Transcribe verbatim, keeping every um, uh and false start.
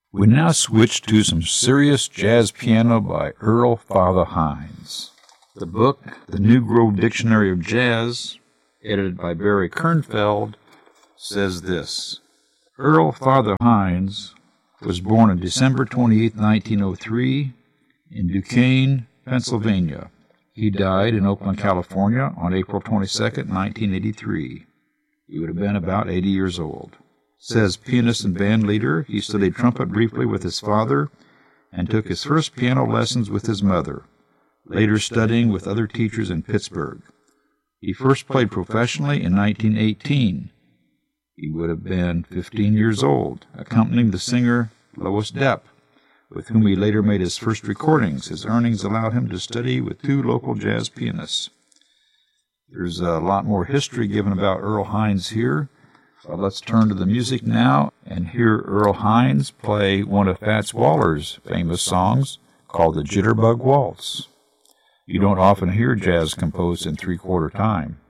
We now switch to some serious jazz piano by Earl Father Hines. The book, The New Grove Dictionary of Jazz, edited by Barry Kernfeld, says this. Earl Father Hines was born on December twenty-eighth, nineteen oh three, in Duquesne, Pennsylvania. He died in Oakland, California on April twenty-second, nineteen eighty-three. He would have been about eighty years old. Says pianist and band leader, he studied trumpet briefly with his father and took his first piano lessons with his mother, later studying with other teachers in Pittsburgh. He first played professionally in nineteen eighteen. He would have been fifteen years old, accompanying the singer Lois Depp, with whom he later made his first recordings. His earnings allowed him to study with two local jazz pianists. There's a lot more history given about Earl Hines here. But let's turn to the music now and hear Earl Hines play one of Fats Waller's famous songs called the Jitterbug Waltz. You don't often hear jazz composed in three-quarter time.